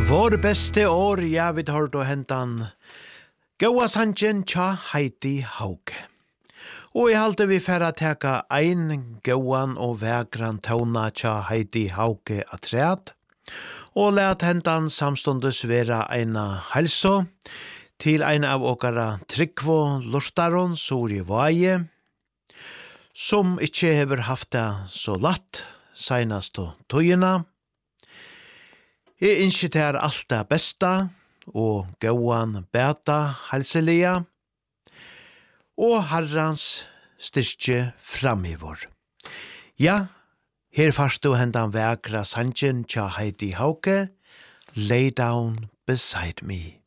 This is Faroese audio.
Vår beste år, ja, vi tar då hentan Gåa sanjen tja Heidi Hauge. Og I halte vi færre teka ein gåan og vegran tåna tja Heidi Hauge atræd, og let hentan samstundes vera eina halso til ein av åkara Tryggvo Lortaron Sori Vaje, som ikkje hever haft det så latt seinast og tøyina. Jeg innskiter alt det besta og gåan beta halselia og herrans styrke framivår. Ja, her farst du hendan vekra sanjen tja Heidi Hauge, Lay Down Beside Me.